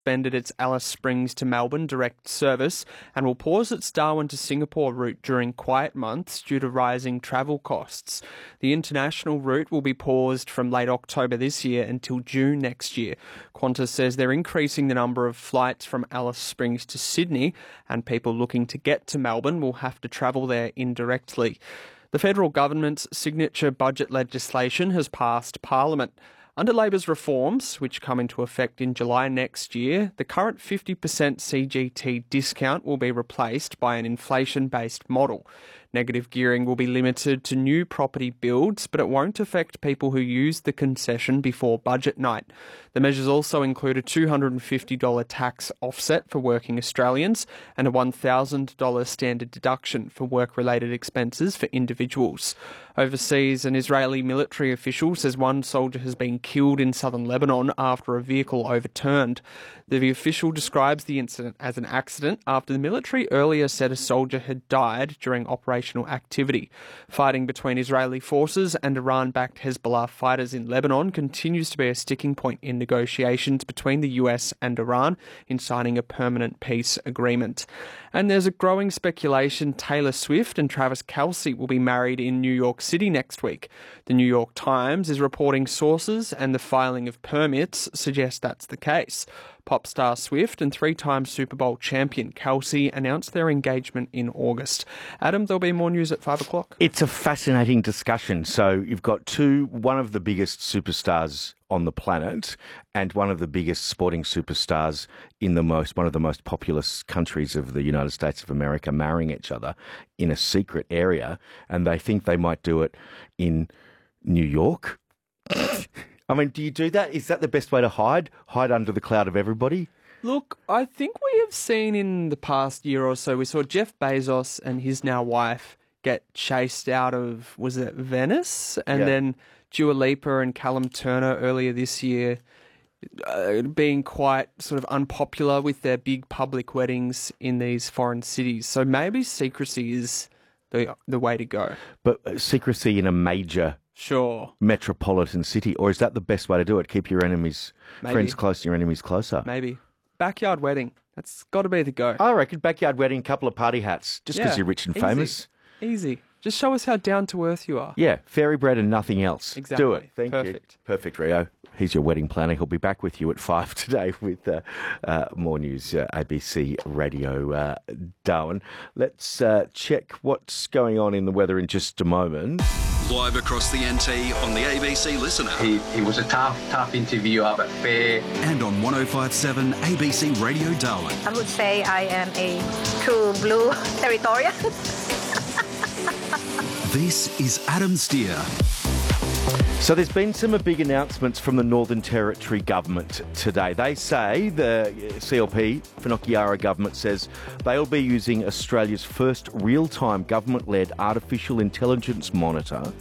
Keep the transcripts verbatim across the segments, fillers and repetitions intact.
suspended its Alice Springs to Melbourne direct service and will pause its Darwin to Singapore route during quiet months due to rising travel costs. The international route will be paused from late October this year until June next year. Qantas says they're increasing the number of flights from Alice Springs to Sydney, and people looking to get to Melbourne will have to travel there indirectly. The federal government's signature budget legislation has passed Parliament. Under Labor's reforms, which come into effect in July next year, the current fifty percent C G T discount will be replaced by an inflation-based model. Negative gearing will be limited to new property builds, but it won't affect people who use the concession before budget night. The measures also include a two hundred fifty dollars tax offset for working Australians and a one thousand dollars standard deduction for work-related expenses for individuals. Overseas, an Israeli military official says one soldier has been killed in southern Lebanon after a vehicle overturned. The official describes the incident as an accident after the military earlier said a soldier had died during operational activity. Fighting between Israeli forces and Iran-backed Hezbollah fighters in Lebanon continues to be a sticking point in negotiations between the U S and Iran in signing a permanent peace agreement. And there's a growing speculation Taylor Swift and Travis Kelce will be married in New York City next week. The New York Times is reporting sources and the filing of permits suggest that's the case. Pop star Swift and three-time Super Bowl champion Kelce announced their engagement in August. Adam, there'll be more news at five o'clock. It's a fascinating discussion. So you've got two, one of the biggest superstars on the planet and one of the biggest sporting superstars in the most, one of the most populous countries of the United States of America marrying each other in a secret area. And they think they might do it in New York. I mean, do you do that? Is that the best way to hide? Hide under the cloud of everybody? Look, I think we have seen in the past year or so, we saw Jeff Bezos and his now wife get chased out of, was it Venice? And Yeah. then Dua Lipa and Callum Turner earlier this year uh, being quite sort of unpopular with their big public weddings in these foreign cities. So maybe secrecy is the the way to go. But uh, secrecy in a major Sure. metropolitan city, or is that the best way to do it? Keep your enemies, Maybe. friends close, your enemies closer. Maybe. Backyard wedding. That's got to be the go. I reckon backyard wedding, couple of party hats, just because Yeah, you're rich and easy. famous. Easy. Just show us how down to earth you are. Yeah, fairy bread and nothing else. Exactly. Do it. Thank Perfect. you. Perfect, Rio. He's your wedding planner. He'll be back with you at five today with uh, uh, more news, uh, A B C Radio uh, Darwin. Let's uh, check what's going on in the weather in just a moment. Live across the N T on the A B C Listener. He, he was a tough, tough interviewer, but fair. And on one oh five point seven A B C Radio Darwin. I would say I am a true blue territorial. This is Adam Steer. So there's been some big announcements from the Northern Territory government today. They say, the C L P, Whanokirauara government says they'll be using Australia's first real-time government-led artificial intelligence monitor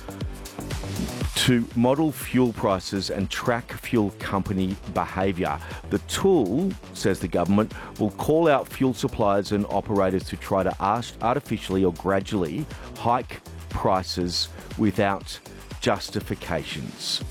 to model fuel prices and track fuel company behaviour. The tool, says the government, will call out fuel suppliers and operators who try to artificially or gradually hike prices without justifications.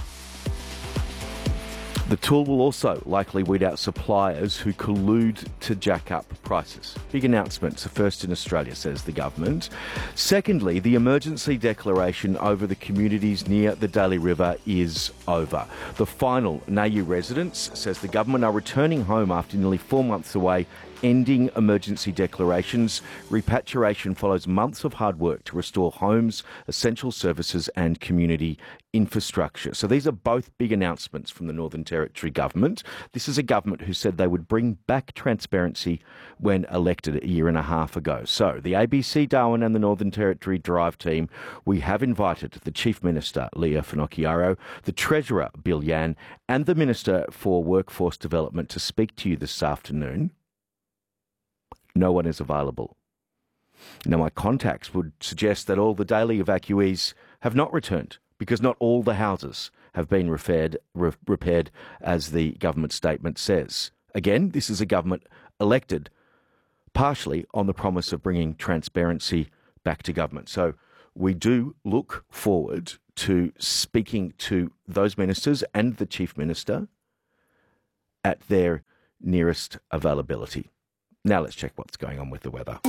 The tool will also likely weed out suppliers who collude to jack up prices. Big announcements, the first in Australia, says the government. Secondly, the emergency declaration over the communities near the Daly River is over. The final Nauru residents, says the government, are returning home after nearly four months away, ending emergency declarations. Repatriation follows months of hard work to restore homes, essential services and community infrastructure. So these are both big announcements from the Northern Territory government. This is a government who said they would bring back transparency when elected a year and a half ago. So the A B C Darwin and the Northern Territory Drive team, we have invited the Chief Minister, Leah Whanokirauara, the Treasurer, Bill Yan, and the Minister for Workforce Development to speak to you this afternoon. No one is available. Now, my contacts would suggest that all the daily evacuees have not returned because not all the houses have been repaired, re- repaired as the government statement says. Again, this is a government elected partially on the promise of bringing transparency back to government. So we do look forward to speaking to those ministers and the Chief Minister at their nearest availability. Now let's check what's going on with the weather.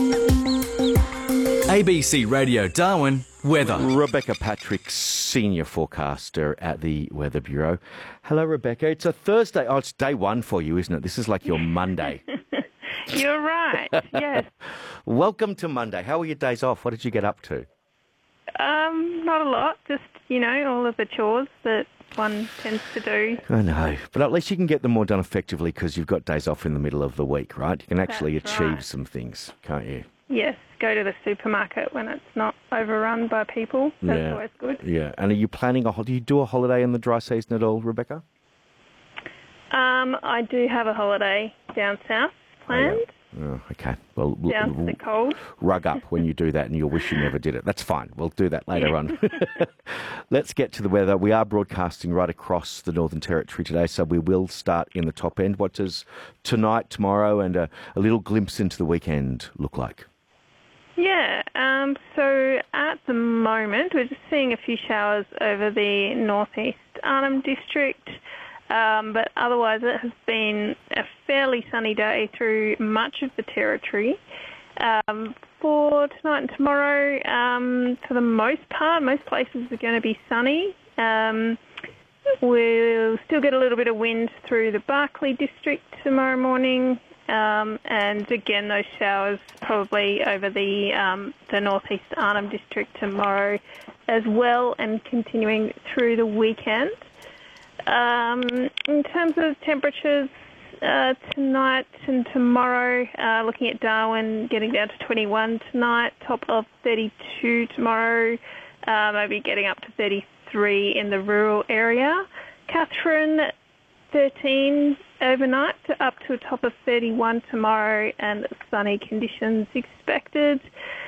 A B C Radio Darwin weather. Rebecca Patrick, senior forecaster at the Weather Bureau. Hello, Rebecca. It's a Thursday. Oh, it's day one for you, isn't it? This is like your Monday. You're right, yes. Welcome to Monday. How were your days off? What did you get up to? Um, not a lot, just, you know, all of the chores that one tends to do. I know, but at least you can get them more done effectively because you've got days off in the middle of the week, right? You can actually That's achieve right. some things, can't you? Yes, go to the supermarket when it's not overrun by people. That's Yeah. always good. Yeah, and are you planning a holiday? Do you do a holiday in the dry season at all, Rebecca? Um, I do have a holiday down south planned, Oh, okay. Well, l- down to the l- cold. rug up when you do that and you'll wish you never did it. That's fine. We'll do that later on. Let's get to the weather. We are broadcasting right across the Northern Territory today, so we will start in the top end. What does tonight, tomorrow, and a, a little glimpse into the weekend look like? Yeah, um, so at the moment we're just seeing a few showers over the northeast Arnhem District. Um, but otherwise it has been a fairly sunny day through much of the territory. Um, for tonight and tomorrow, um, for the most part, most places are going to be sunny. Um, we'll still get a little bit of wind through the Barkly District tomorrow morning. Um, and again, those showers probably over the, um, the northeast Arnhem District tomorrow as well, and continuing through the weekend. Um, in terms of temperatures, uh, tonight and tomorrow, uh, looking at Darwin, getting down to twenty-one tonight, top of thirty-two tomorrow, uh, maybe getting up to thirty-three in the rural area. Catherine, thirteen overnight, up to a top of thirty-one tomorrow, and sunny conditions expected.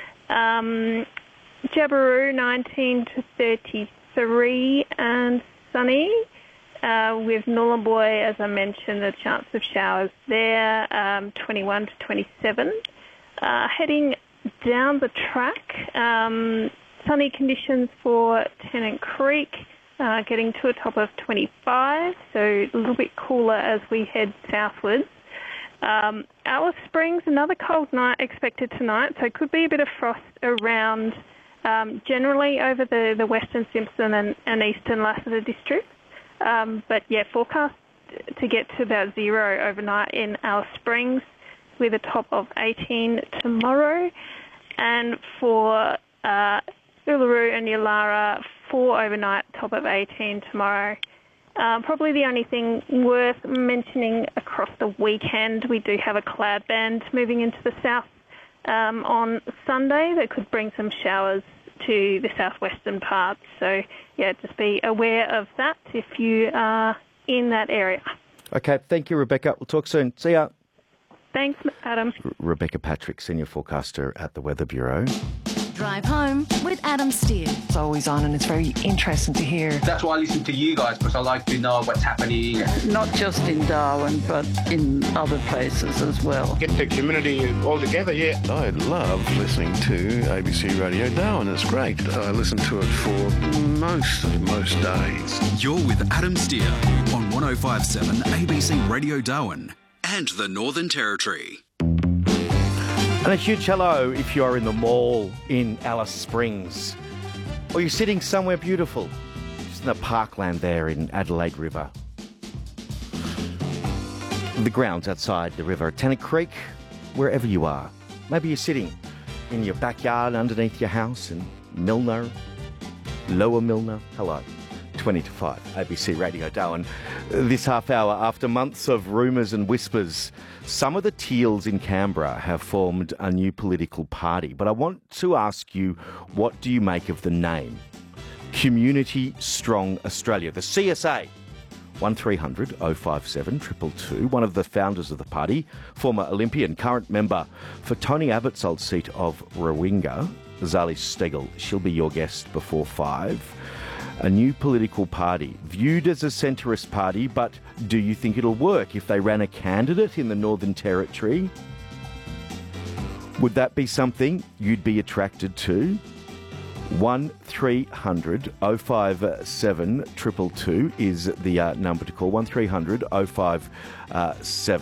Um, Jabiru, nineteen to thirty-three, and sunny. Uh, with Nullarbor, as I mentioned, the chance of showers there, um, twenty-one to twenty-seven. Uh, heading down the track, um, sunny conditions for Tennant Creek, uh, getting to a top of twenty-five, so a little bit cooler as we head southwards. Um, Alice Springs, another cold night expected tonight, so could be a bit of frost around um, generally over the, the Western Simpson and, and Eastern Lassiter districts. Um, but yeah, forecast to get to about zero overnight in Alice Springs with a top of eighteen tomorrow. And for uh, Uluru and Yulara, four overnight, top of eighteen tomorrow. Um, probably the only thing worth mentioning across the weekend, we do have a cloud band moving into the south um, on Sunday that could bring some showers to the southwestern parts. So, yeah, just be aware of that if you are in that area. Okay, thank you, Rebecca. We'll talk soon. See ya. Thanks, Adam. R- Rebecca Patrick, senior forecaster at the Weather Bureau. Drive home with Adam Steer. It's always on and it's very interesting to hear. That's why I listen to you guys, because I like to know what's happening. Not just in Darwin, but in other places as well. Get the community all together, yeah. I love listening to A B C Radio Darwin. It's great. I listen to it for most of most days. You're with Adam Steer on one oh five point seven A B C Radio Darwin and the Northern Territory. And a huge hello if you're in the mall in Alice Springs, or you're sitting somewhere beautiful, just in the parkland there in Adelaide River. The grounds outside the river, Tennant Creek, wherever you are. Maybe you're sitting in your backyard underneath your house in Milner, Lower Milner. Hello. twenty to five, A B C Radio Darwin. This half hour, after months of rumours and whispers, some of the Teals in Canberra have formed a new political party. But I want to ask you, what do you make of the name? Community Strong Australia, the C S A. one three hundred oh five seven two two two. One of the founders of the party, former Olympian, current member for Tony Abbott's old seat of Warringah, Zali Stegel. She'll be your guest before five. A new political party, viewed as a centrist party, but do you think it'll work if they ran a candidate in the Northern Territory? Would that be something you'd be attracted to? one three hundred oh five seven two two two is the uh, number to call. one three hundred oh five seven